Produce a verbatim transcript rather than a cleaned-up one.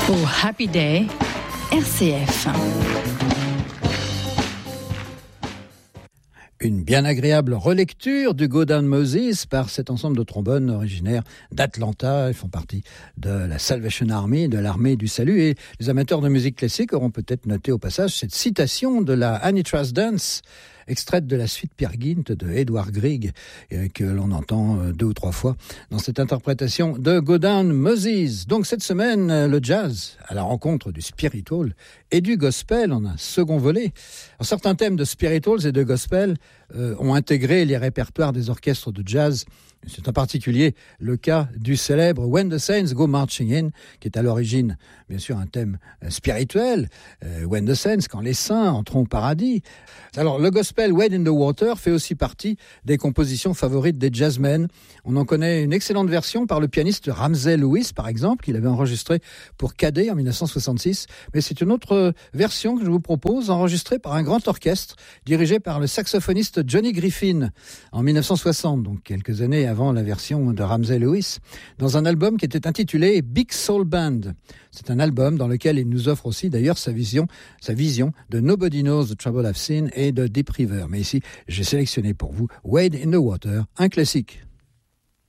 Pour Happy Day, R C F. Une bien agréable relecture du Go Down Moses par cet ensemble de trombones originaires d'Atlanta. Ils font partie de la Salvation Army, de l'armée du salut. Et les amateurs de musique classique auront peut-être noté au passage cette citation de la Annie Trust Dance, extraite de la suite Peer Gynt de Edward Grieg, que l'on entend deux ou trois fois dans cette interprétation de Go Down Moses. Donc cette semaine, le jazz à la rencontre du spiritual et du gospel en un second volet. Alors, certains thèmes de spirituals et de gospel euh, ont intégré les répertoires des orchestres de jazz. C'est en particulier le cas du célèbre When the Saints Go Marching In, qui est à l'origine, bien sûr, un thème spirituel. Euh, When the Saints, quand les saints entreront au paradis. Alors, le gospel Wade in the Water fait aussi partie des compositions favorites des jazzmen. On en connaît une excellente version par le pianiste Ramsey Lewis, par exemple, qu'il avait enregistré pour Cadet en dix-neuf cent soixante-six. Mais c'est une autre version que je vous propose, enregistrée par un grand orchestre, dirigé par le saxophoniste Johnny Griffin en dix-neuf cent soixante, donc quelques années avant la version de Ramsey Lewis, dans un album qui était intitulé Big Soul Band. C'est un album dans lequel il nous offre aussi d'ailleurs sa vision, sa vision de Nobody Knows the Trouble I've Seen et de Deep River. Mais ici, j'ai sélectionné pour vous Wade in the Water, un classique.